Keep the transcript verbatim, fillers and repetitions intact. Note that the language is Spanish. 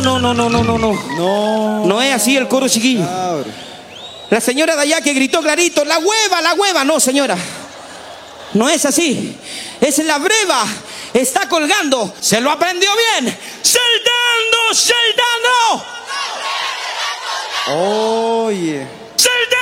no, no, no, no, no, no. No. No es así el coro, chiquillo. La señora de allá que gritó clarito, la hueva, la hueva. No, señora. No es así. Es la breva. Está colgando. Se lo aprendió bien. ¡Saltando, saltando! Oye.